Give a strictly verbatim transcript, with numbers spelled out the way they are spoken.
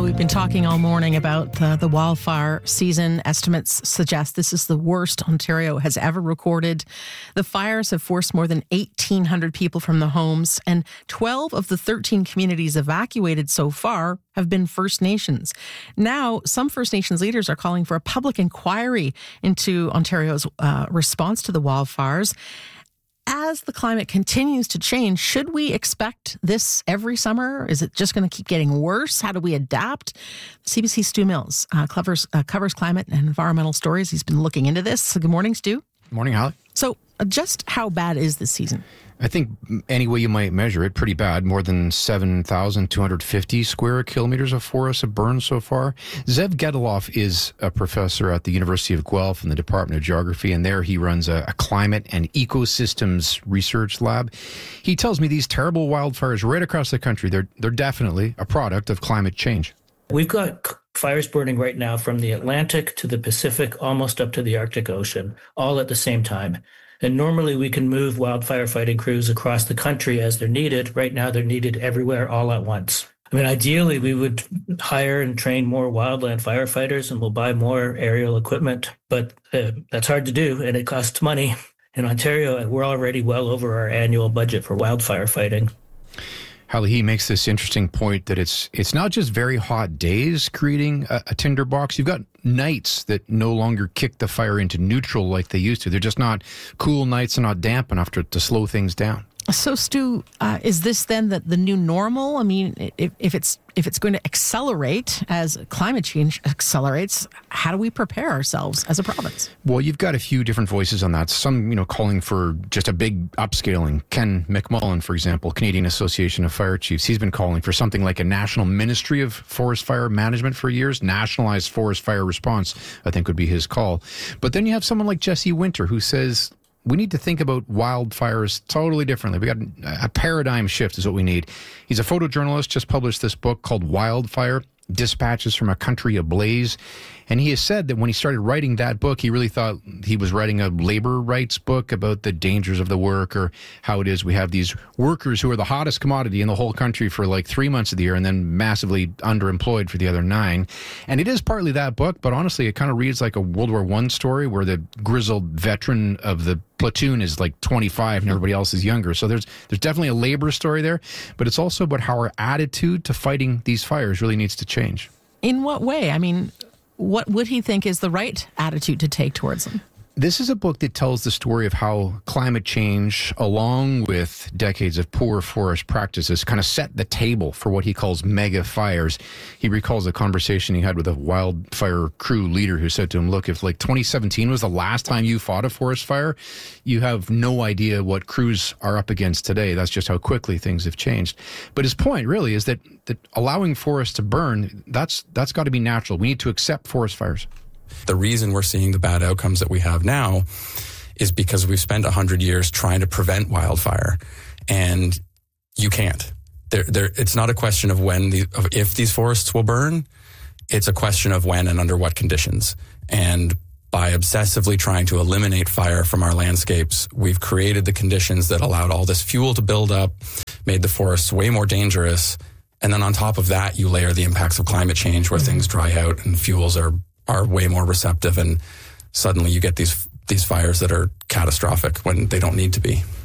We've been talking all morning about uh, the wildfire season. Estimates suggest this is the worst Ontario has ever recorded. The fires have forced more than eighteen hundred people from their homes, and twelve of the thirteen communities evacuated so far have been First Nations. Now, some First Nations leaders are calling for a public inquiry into Ontario's uh, response to the wildfires. As the climate continues to change, should we expect this every summer? Is it just going to keep getting worse? How do we adapt? C B C Stu Mills uh, covers, uh, covers climate and environmental stories. He's been looking into this. So good morning, Stu. Good morning, Holly. So uh, just how bad is this season? I think any way you might measure it, pretty bad. More than seven thousand two hundred fifty square kilometers of forests have burned so far. Zev Gedeloff is a professor at the University of Guelph in the Department of Geography, and there he runs a, a climate and ecosystems research lab. He tells me these terrible wildfires right across the country, they're, they're definitely a product of climate change. We've got fires burning right now from the Atlantic to the Pacific, almost up to the Arctic Ocean, all at the same time. And normally we can move wildfire fighting crews across the country as they're needed. Right now they're needed everywhere all at once. I mean, ideally we would hire and train more wildland firefighters and we'll buy more aerial equipment, but uh, that's hard to do and it costs money. In Ontario, we're already well over our annual budget for wildfire fighting. Hallie, he makes this interesting point that it's it's not just very hot days creating a, a tinderbox. You've got nights that no longer kick the fire into neutral like they used to. They're just not cool nights and not damp enough to, to slow things down. So, Stu, uh, is this then the, the new normal? I mean, if, if it's if it's going to accelerate as climate change accelerates, how do we prepare ourselves as a province? Well, you've got a few different voices on that. Some, you know, calling for just a big upscaling. Ken McMullen, for example, Canadian Association of Fire Chiefs, he's been calling for something like a national ministry of forest fire management for years. Nationalized forest fire response, I think, would be his call. But then you have someone like Jesse Winter who says we need to think about wildfires totally differently. We got a paradigm shift is what we need. He's a photojournalist, just published this book called Wildfire, Dispatches from a Country Ablaze. And he has said that when he started writing that book, he really thought he was writing a labor rights book about the dangers of the work, or how it is we have these workers who are the hottest commodity in the whole country for like three months of the year and then massively underemployed for the other nine. And it is partly that book, but honestly, it kind of reads like a World War One story where the grizzled veteran of the platoon is like twenty-five and everybody else is younger. So there's there's definitely a labor story there, but it's also about how our attitude to fighting these fires really needs to change. In what way? I mean, what would he think is the right attitude to take towards them? This is a book that tells the story of how climate change, along with decades of poor forest practices, kind of set the table for what he calls mega fires. He recalls a conversation he had with a wildfire crew leader who said to him, look, if like twenty seventeen was the last time you fought a forest fire, you have no idea what crews are up against today. That's just how quickly things have changed. But his point really is that, that allowing forests to burn, that's that's got to be natural. We need to accept forest fires. The reason we're seeing the bad outcomes that we have now is because we've spent one hundred years trying to prevent wildfire, and you can't. There, there, it's not a question of when, the, of if these forests will burn. It's a question of when and under what conditions. And by obsessively trying to eliminate fire from our landscapes, we've created the conditions that allowed all this fuel to build up, made the forests way more dangerous. And then on top of that, you layer the impacts of climate change where mm-hmm. things dry out and fuels are are way more receptive, and suddenly you get these these fires that are catastrophic when they don't need to be.